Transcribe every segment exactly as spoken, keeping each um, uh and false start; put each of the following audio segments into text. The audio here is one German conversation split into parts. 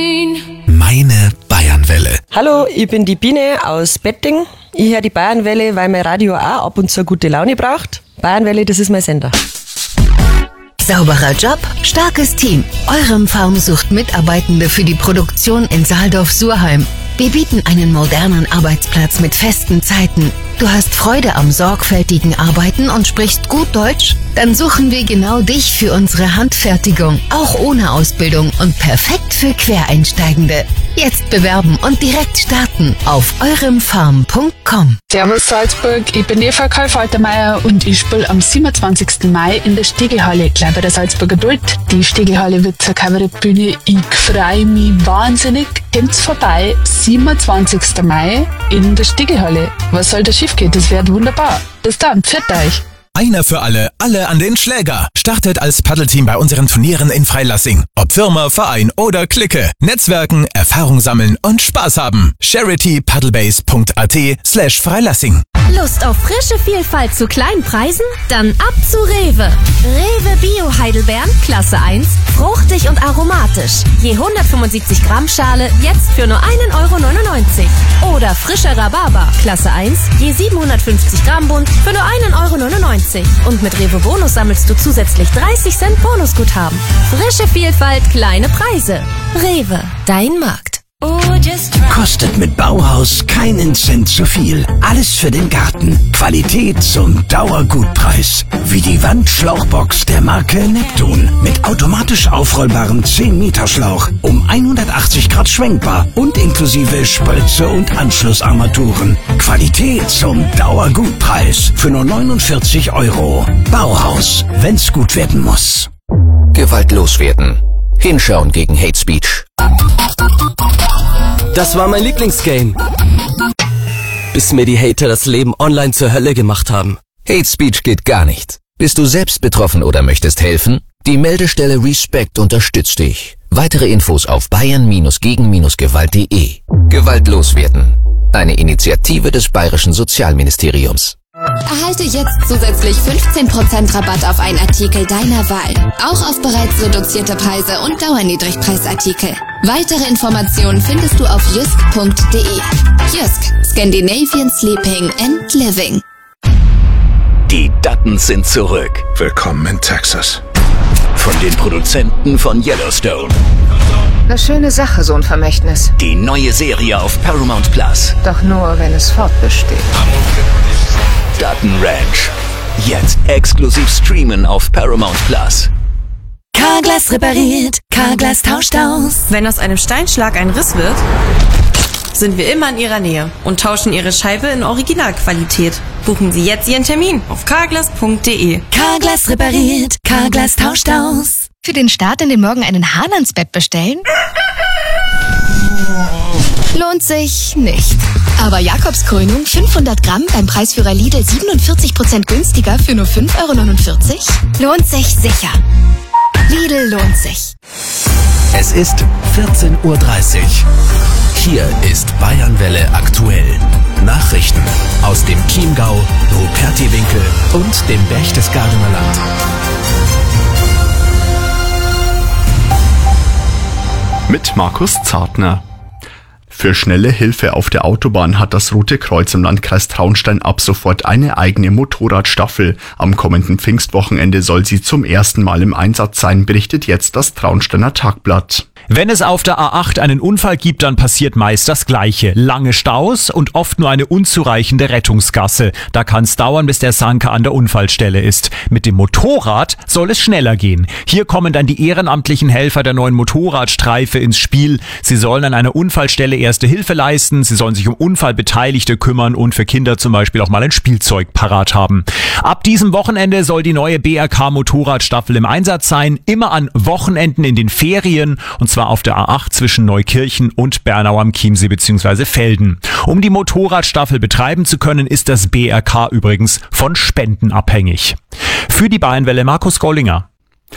Meine Bayernwelle. Hallo, ich bin die Biene aus Betting. Ich höre die Bayernwelle, weil mein Radio auch ab und zu gute Laune braucht. Bayernwelle, das ist mein Sender. Sauberer Job, starkes Team. Eurem Farm sucht Mitarbeitende für die Produktion in Saaldorf-Surheim. Wir bieten einen modernen Arbeitsplatz mit festen Zeiten. Du hast Freude am sorgfältigen Arbeiten und sprichst gut Deutsch? Dann suchen wir genau dich für unsere Handfertigung, auch ohne Ausbildung und perfekt für Quereinsteigende. Jetzt bewerben und direkt starten auf euremfarm punkt com. Servus Salzburg, ich bin Eva Karl-Faltermeier und ich spiele am siebenundzwanzigsten Mai in der Stegelhalle, gleich bei der Salzburger Duld. Die Stegelhalle wird zur Kabarettbühne. Ich freue mich wahnsinnig. Kommt's vorbei, siebenundzwanzigsten Mai in der Stegelhalle. Was soll da schief gehen? Das wird wunderbar. Bis dann, pfiat euch. Einer für alle, alle an den Schläger. Startet als Paddelteam bei unseren Turnieren in Freilassing. Ob Firma, Verein oder Clique. Netzwerken, Erfahrung sammeln und Spaß haben. charity paddlebase punkt at slash Freilassing. Lust auf frische Vielfalt zu kleinen Preisen? Dann ab zu Rewe. Rewe Bio Heidelbeeren, Klasse eins, fruchtig und aromatisch. Je hundertfünfundsiebzig Gramm Schale, jetzt für nur einen Euro neunundneunzig. Oder frischer Rhabarber, Klasse eins, je siebenhundertfünfzig Gramm Bund, für nur einen Euro neunundneunzig. Und mit Rewe Bonus sammelst du zusätzlich dreißig Cent Bonusguthaben. Frische Vielfalt, kleine Preise. Rewe, dein Markt. Kostet mit Bauhaus keinen Cent zu viel. Alles für den Garten. Qualität zum Dauergutpreis. Wie die Wandschlauchbox der Marke Neptun. Mit automatisch aufrollbarem zehn Meter Schlauch. Um hundertachtzig Grad schwenkbar. Und inklusive Spritze und Anschlussarmaturen. Qualität zum Dauergutpreis. Für nur neunundvierzig Euro. Bauhaus. Wenn's gut werden muss. Gewaltlos werden. Hinschauen gegen Hate Speech. Das war mein Lieblingsgame. Bis mir die Hater das Leben online zur Hölle gemacht haben. Hate Speech geht gar nicht. Bist du selbst betroffen oder möchtest helfen? Die Meldestelle Respect unterstützt dich. Weitere Infos auf bayern gegen gewalt punkt de. Gewaltlos werden. Eine Initiative des Bayerischen Sozialministeriums. Erhalte jetzt zusätzlich fünfzehn Prozent Rabatt auf einen Artikel deiner Wahl. Auch auf bereits reduzierte Preise und Dauerniedrigpreisartikel. Weitere Informationen findest du auf jysk punkt de. Jysk, Scandinavian Sleeping and Living. Die Duttons sind zurück. Willkommen in Texas. Von den Produzenten von Yellowstone. Eine schöne Sache, so ein Vermächtnis. Die neue Serie auf Paramount Plus. Doch nur, wenn es fortbesteht. Dutton Ranch. Jetzt exklusiv streamen auf Paramount Plus. Carglass repariert, Carglass tauscht aus. Wenn aus einem Steinschlag ein Riss wird, sind wir immer in Ihrer Nähe und tauschen Ihre Scheibe in Originalqualität. Buchen Sie jetzt Ihren Termin auf carglass punkt de. Carglass repariert, Carglass tauscht aus. Für den Start in den Morgen einen Hahn ans Bett bestellen? Lohnt sich nicht. Aber Jakobskrönung fünfhundert Gramm beim Preisführer Lidl siebenundvierzig Prozent günstiger für nur fünf Euro neunundvierzig? Lohnt sich sicher. Lidl lohnt sich. Es ist vierzehn Uhr dreißig. Hier ist Bayernwelle aktuell. Nachrichten aus dem Chiemgau, Rupertiwinkel und dem Berchtesgadener Land. Mit Markus Zartner. Für schnelle Hilfe auf der Autobahn hat das Rote Kreuz im Landkreis Traunstein ab sofort eine eigene Motorradstaffel. Am kommenden Pfingstwochenende soll sie zum ersten Mal im Einsatz sein, berichtet jetzt das Traunsteiner Tagblatt. Wenn es auf der A acht einen Unfall gibt, dann passiert meist das Gleiche. Lange Staus und oft nur eine unzureichende Rettungsgasse. Da kann es dauern, bis der Sanker an der Unfallstelle ist. Mit dem Motorrad soll es schneller gehen. Hier kommen dann die ehrenamtlichen Helfer der neuen Motorradstreife ins Spiel. Sie sollen an einer Unfallstelle erste Hilfe leisten, sie sollen sich um Unfallbeteiligte kümmern und für Kinder zum Beispiel auch mal ein Spielzeug parat haben. Ab diesem Wochenende soll die neue B R K-Motorradstaffel im Einsatz sein. Immer an Wochenenden in den Ferien und zwar auf der A acht zwischen Neukirchen und Bernau am Chiemsee bzw. Velden. Um die Motorradstaffel betreiben zu können, ist das B R K übrigens von Spenden abhängig. Für die Bayernwelle Markus Gollinger.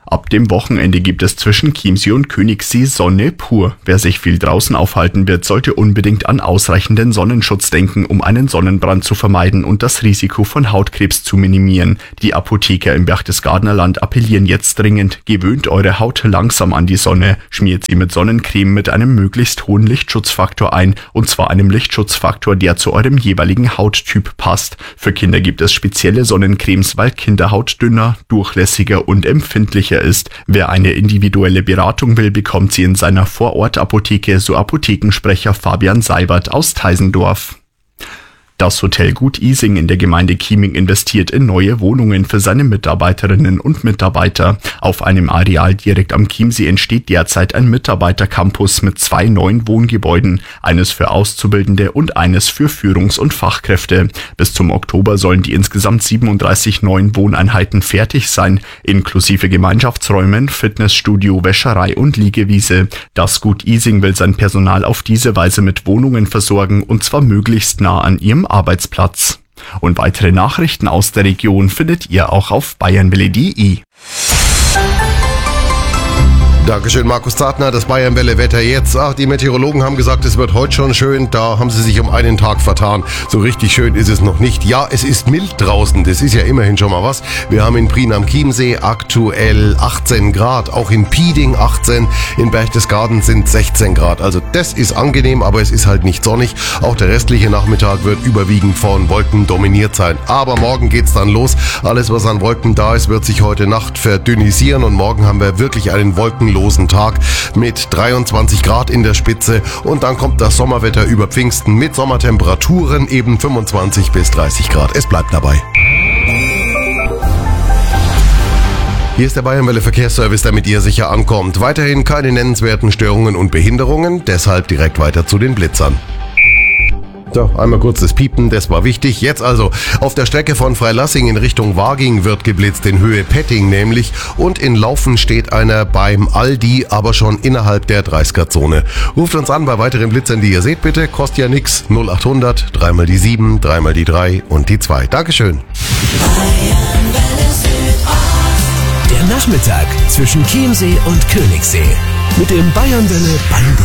Ab dem Wochenende gibt es zwischen Chiemsee und Königssee Sonne pur. Wer sich viel draußen aufhalten wird, sollte unbedingt an ausreichenden Sonnenschutz denken, um einen Sonnenbrand zu vermeiden und das Risiko von Hautkrebs zu minimieren. Die Apotheker im Berchtesgadener Land appellieren jetzt dringend: Gewöhnt eure Haut langsam an die Sonne, schmiert sie mit Sonnencreme mit einem möglichst hohen Lichtschutzfaktor ein, und zwar einem Lichtschutzfaktor, der zu eurem jeweiligen Hauttyp passt. Für Kinder gibt es spezielle Sonnencremes, weil Kinderhaut dünner, durchlässiger und empfindlicher ist. Wer eine individuelle Beratung will, bekommt sie in seiner Vorortapotheke, so Apothekensprecher Fabian Seibert aus Teisendorf. Das Hotel Gut Ising in der Gemeinde Chieming investiert in neue Wohnungen für seine Mitarbeiterinnen und Mitarbeiter. Auf einem Areal direkt am Chiemsee entsteht derzeit ein Mitarbeitercampus mit zwei neuen Wohngebäuden, eines für Auszubildende und eines für Führungs- und Fachkräfte. Bis zum Oktober sollen die insgesamt siebenunddreißig neuen Wohneinheiten fertig sein, inklusive Gemeinschaftsräumen, Fitnessstudio, Wäscherei und Liegewiese. Das Gut Ising will sein Personal auf diese Weise mit Wohnungen versorgen, und zwar möglichst nah an ihrem Arbeitsplatz. Und weitere Nachrichten aus der Region findet ihr auch auf bayernwelle punkt de. Dankeschön, Markus Zartner. Das Bayernwelle-Wetter jetzt. Ach, die Meteorologen haben gesagt, es wird heute schon schön. Da haben sie sich um einen Tag vertan. So richtig schön ist es noch nicht. Ja, es ist mild draußen. Das ist ja immerhin schon mal was. Wir haben in Prien am Chiemsee aktuell achtzehn Grad. Auch in Pieding achtzehn. In Berchtesgaden sind sechzehn Grad. Also das ist angenehm, aber es ist halt nicht sonnig. Auch der restliche Nachmittag wird überwiegend von Wolken dominiert sein. Aber morgen geht's dann los. Alles, was an Wolken da ist, wird sich heute Nacht verdünnisieren. Und morgen haben wir wirklich einen wolkenlosen Tag mit dreiundzwanzig Grad in der Spitze, und dann kommt das Sommerwetter über Pfingsten mit Sommertemperaturen eben fünfundzwanzig bis dreißig Grad. Es bleibt dabei. Hier ist der Bayernwelle Verkehrsservice, damit ihr sicher ankommt. Weiterhin keine nennenswerten Störungen und Behinderungen, deshalb direkt weiter zu den Blitzern. So, einmal kurz das Piepen, das war wichtig. Jetzt also, auf der Strecke von Freilassing in Richtung Waging wird geblitzt, in Höhe Petting nämlich. Und in Laufen steht einer beim Aldi, aber schon innerhalb der dreißiger-Zone. Ruft uns an bei weiteren Blitzern, die ihr seht, bitte. Kostet ja nix. null achthundert, dreimal die sieben, dreimal die drei und die zwei. Dankeschön. Der Nachmittag zwischen Chiemsee und Königssee mit dem Bayernwelle Bango.